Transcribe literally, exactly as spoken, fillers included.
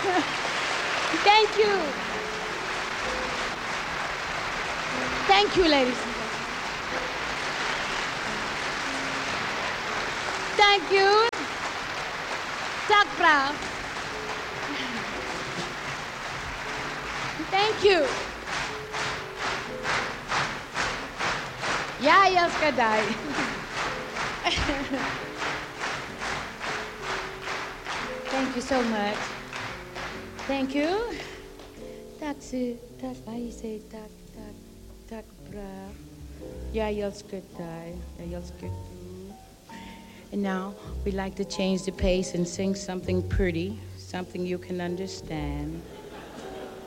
Thank you. Thank you, ladies and gentlemen. Thank you. Tack bra. Thank you. Ja, jag älskar dig. Thank you so much. Thank you. Tack så, tack, vad säger tack, tack, tack bra. Jag älskar dig. Jag älskar dig. And now we'd like to change the pace and sing something pretty, something you can understand.